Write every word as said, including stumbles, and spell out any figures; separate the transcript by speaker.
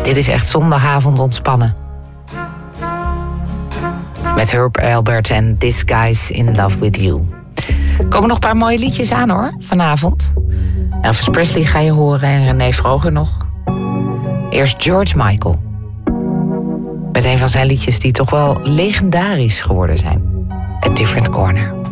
Speaker 1: Dit is echt zondagavond ontspannen. Met Herb Alpert en This Guy's in Love With You. Er komen nog een paar mooie liedjes aan hoor, vanavond. Elvis Presley ga je horen en René Vroger nog. Eerst George Michael. Met een van zijn liedjes die toch wel legendarisch geworden zijn. A Different Corner.